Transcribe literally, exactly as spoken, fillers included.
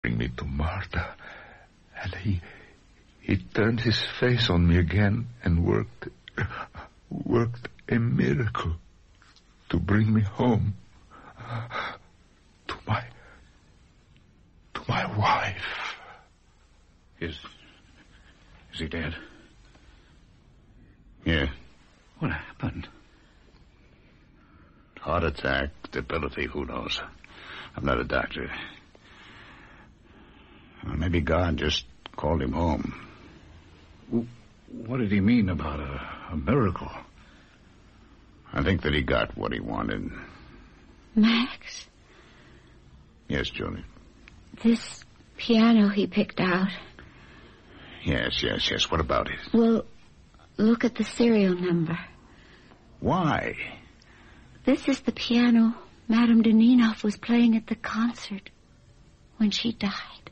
bring me to Marta, and he he turned his face on me again and worked worked a miracle to bring me home to my to my wife. Is is he dead? Yeah. What happened? Heart attack, debility, who knows? I'm not a doctor. Well, maybe God just called him home. What did he mean about a, a miracle? I think that he got what he wanted. Max? Yes, Julie? This piano he picked out. Yes, yes, yes. What about it? Well, look at the serial number. Why? This is the piano Madame Deninoff was playing at the concert when she died.